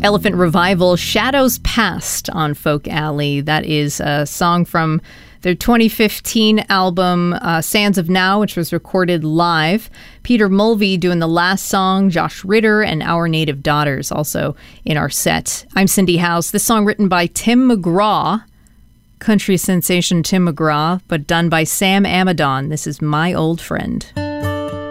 Elephant Revival, Shadows Past on Folk Alley. That is a song from their 2015 album, Sands of Now, which was recorded live. Peter Mulvey doing the last song, Josh Ritter and Our Native Daughters also in our set. I'm Cindy House. This song written by Tim McGraw, country sensation Tim McGraw, but done by Sam Amadon. This is My Old Friend.